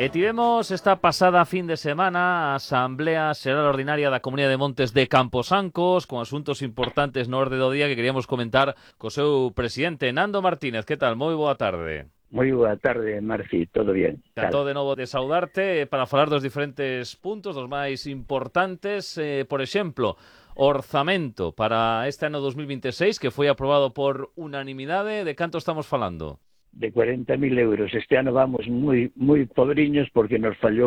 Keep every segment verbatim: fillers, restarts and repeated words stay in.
E tivemos esta pasada fin de semana a Asamblea Xeral Ordinaria da Comunidade de Montes de Camposancos con asuntos importantes no orde do día que queríamos comentar co seu presidente, Nando Martínez. Que tal? Moi boa tarde. Moi boa tarde, Marci, todo bien. Encantado de novo de saudarte para falar dos diferentes puntos, dos máis importantes. Eh, por exemplo, orzamento para este ano dos mil veintiséis que foi aprobado por unanimidade. De canto estamos falando? De cuarenta mil euros. Este ano vamos moi moi pobriños porque nos fallou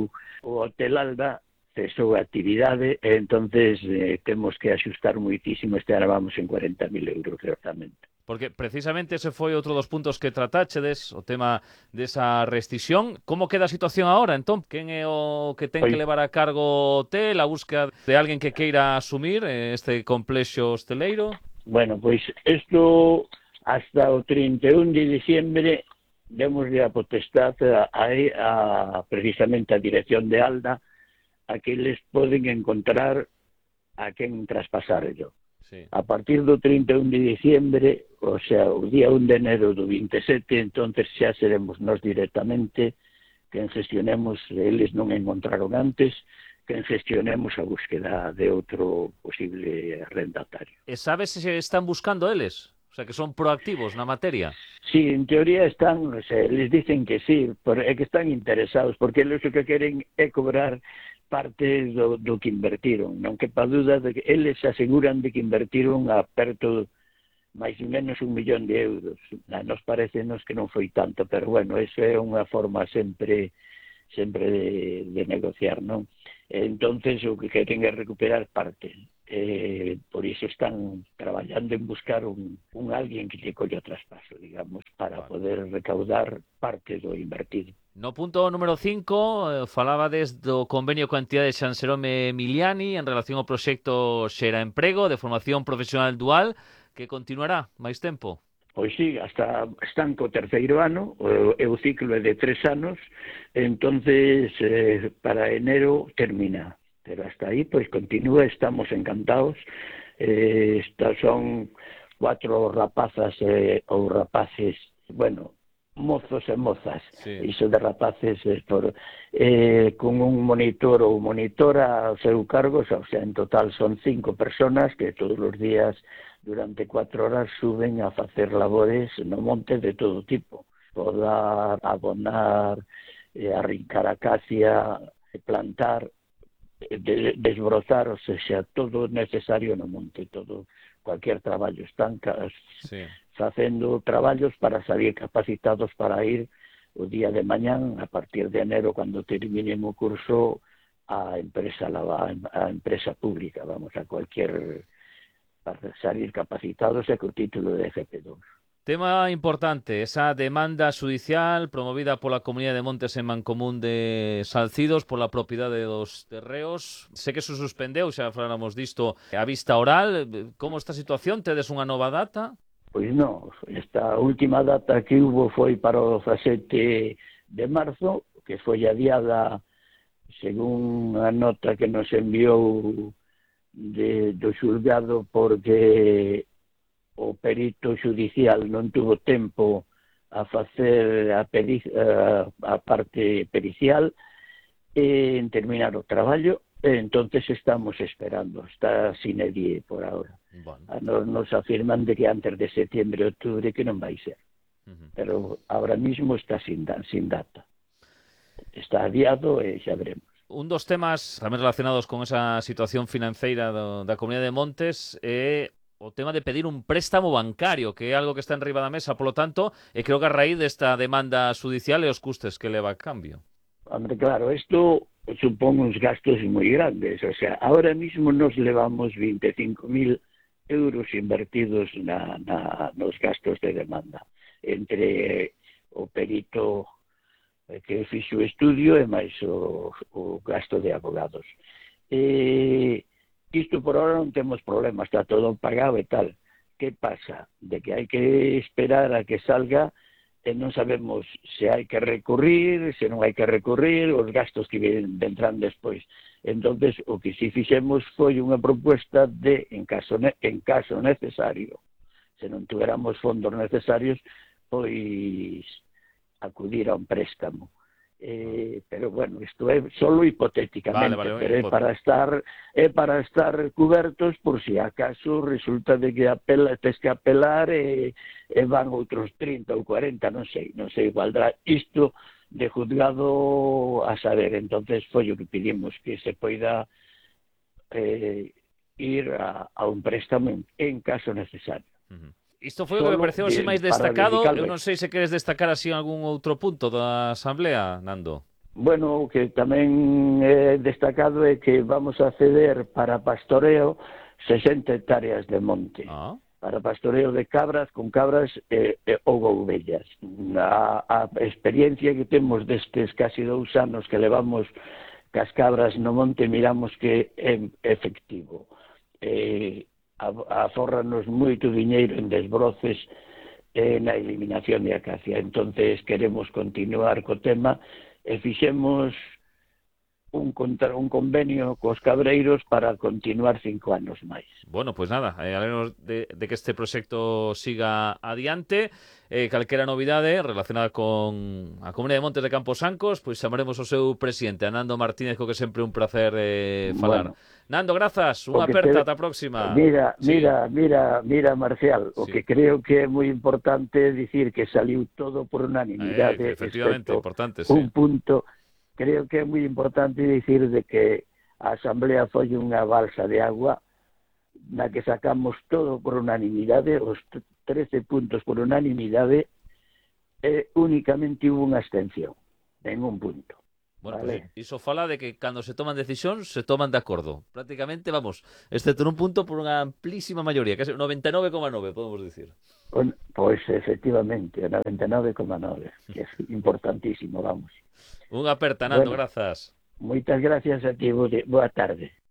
o Hotel Alba, cesou a actividade, e entonces eh, temos que axustar moitísimo. Este ano vamos en cuarenta mil euros de orzamento. Porque precisamente ese foi outro dos puntos que tratáchedes, o tema desa rescisión. Como queda a situación agora, entón? Quen é o que ten que levar a cargo o hotel, a búsqueda de alguén que queira asumir este complexo hosteleiro? Bueno, pois isto hasta o trinta e un de diciembre demoslle a potestade a, a, a precisamente a dirección de Alda a que les poden encontrar a quen traspasarlo. Sí. A partir do trinta e un de diciembre, o sea, o día un de enero do veinte e sete, entonces xa seremos nós directamente quen gestionemos, eles non encontraron antes, quen gestionemos a búsqueda de outro posible arrendatario. E sabes se están buscando eles? O sea, que son proactivos na materia. Sí, en teoría están, o sea, les dicen que sí, pero é que están interesados, porque eles o que queren é cobrar parte do, do que invertiron. Non quepa duda de que eles aseguran de que invertiron a perto máis ou menos un millón de euros. A nos parecenos que non foi tanto, pero bueno, eso é unha forma sempre sempre de, de negociar, non? Entonces o que queren é recuperar parte. Eh, por iso están traballando en buscar un, un alguén que lle colla traspaso, digamos, para poder recaudar parte do invertido. No punto número cinco, eh, falabades do convenio coa entidade de San Xerome Emiliani en relación ao proxecto Xera Emprego de formación profesional dual, que continuará máis tempo. Pois sí, hasta están co terceiro ano, o, o ciclo é de tres anos, entonces eh, para enero termina. Pero hasta aí, pois continúa, estamos encantados. Eh, estas son cuatro rapazas eh, ou rapaces, bueno, mozos e mozas. Sí. Iso de rapaces é por, eh, con un monitor ou monitora ao seu cargo, o sea, en total son cinco personas que todos os días durante cuatro horas suben a facer labores no monte de todo tipo. Podar, abonar, eh, arrincar a acacia, plantar, de, desbrozar, o sea, todo necesario no monte, todo, cualquier traballo. Están sí. facendo traballos para salir capacitados para ir o día de mañán, a partir de enero, cando terminen o curso, a empresa, a empresa pública, vamos, a cualquier, para salir capacitados e co título de F P dos. Tema importante, esa demanda judicial promovida pola Comunidade de Montes en Mancomún de Salcidos pola propiedade dos terreos. Sé que se suspendeu, xa faláramos disto, a vista oral. Como esta situación? Tedes unha nova data? Pois non, esta última data que hubo foi para o dezasete de marzo, que foi adiada según a nota que nos enviou de, do xulgado, porque o perito judicial non tuvo tempo a facer a, peri a, a parte pericial e en terminar o traballo, e entonces estamos esperando, está sin edie por ahora. Bueno. Nos, nos afirman de que antes de septiembre, octubre, que non vai ser. Uh-huh. Pero ahora mismo está sin, sin data. Está adiado e xa veremos. Un dos temas tamén relacionados con esa situación financeira do, da Comunidade de Montes é o tema de pedir un préstamo bancario, que é algo que está en riba da mesa, polo tanto, e creo que a raíz desta demanda judicial e os custes que leva a cambio. Hombre, claro, isto supón uns gastos moi grandes, o sea, ahora mismo nos levamos vinte e cinco mil euros invertidos na, na, nos gastos de demanda, entre o perito que fixo o estudio e máis o, o gasto de abogados. E isto por ahora non temos problema, está todo pagado e tal. Que pasa? De que hai que esperar a que salga e non sabemos se hai que recurrir, se non hai que recurrir, os gastos que vendrán despois. Entonces, o que si fixemos foi unha proposta de, en caso, en caso necesario, se non tuveramos fondos necesarios, pois acudir a un préstamo. Eh, pero bueno, isto é solo hipotéticamente, Vale, vale, pero é hipo- para estar é para estar cubertos por si acaso resulta de que apela, tes que apelar e, e van outros trinta ou cuarenta, non sei, non sei, valdrá isto de juzgado a saber. Entonces foi o que pedimos, que se poida eh, ir a, a un préstamo en, en caso necesario. Ujú. Isto foi o que me Solo pareceu así de, máis para destacado. dedicar. Eu non sei se queres destacar así algún outro punto da Asamblea, Nando. Bueno, o que tamén é destacado é que vamos a ceder para pastoreo sesenta hectáreas de monte. Ah. Para pastoreo de cabras, con cabras e, e, ou ovellas. A, a experiencia que temos destes casi dous anos que levamos cas cabras no monte, miramos que é efectivo. Eh, aforranos moito diñeiro en desbroces e na eliminación de acacia. Entonces queremos continuar co tema e fixemos un, contra, un convenio cos cabreiros para continuar cinco anos máis. Bueno, pues nada, eh, alegramos de, de que este proxecto siga adiante. Eh, calquera novidade relacionada con a Comunidade de Montes de Camposancos, pois chamaremos o seu presidente, a Nando Martínez, co que sempre un placer eh, falar. Bueno, Nando, grazas, unha aperta, ata a próxima. Mira, sí. mira, mira, mira, Marcial, o sí. que creo que é moi importante dicir que saliu todo por unanimidade, eh, efectivamente, importante, un sí. punto. Creo que é moi importante dicir de que a Asamblea foi unha balsa de agua na que sacamos todo por unanimidade, os trece puntos por unanimidade, e únicamente hubo unha abstención, en un punto. Bueno, vale. Pues iso fala de que cando se toman decisións, se toman de acordo. Prácticamente, vamos, excepto un punto por unha amplísima maioría, que é noventa e nove coma nove, podemos dicir. Pois, pues, efectivamente, noventa e nove coma nove, que é importantísimo, vamos. Unha aperta, Nando, bueno, grazas. Moitas gracias a ti, boa tarde.